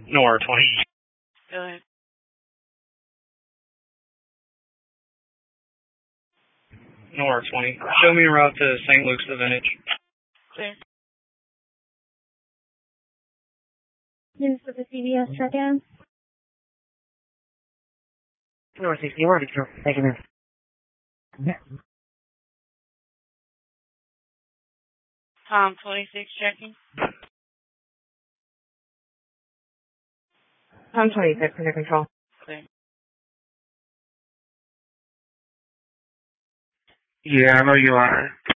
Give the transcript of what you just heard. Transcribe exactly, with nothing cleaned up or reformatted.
Nor twenty. Go ahead. Nor twenty. Show me a route to Saint Luke's the Vintage. Clear. News for the C B S check-in. North sixty-one, Victor. Thank you, ma'am. Tom twenty-six checking. Tom twenty-six, under control. Clear. Yeah, I know you are.